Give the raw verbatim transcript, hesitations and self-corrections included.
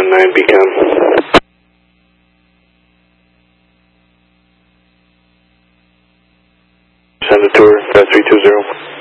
one nine Beacon. Send a tour, three two zero.